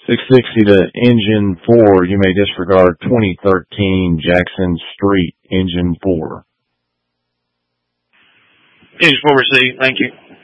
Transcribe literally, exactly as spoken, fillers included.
six sixty to engine four, you may disregard twenty thirteen Jackson Street, engine four. Engine four received. Thank you.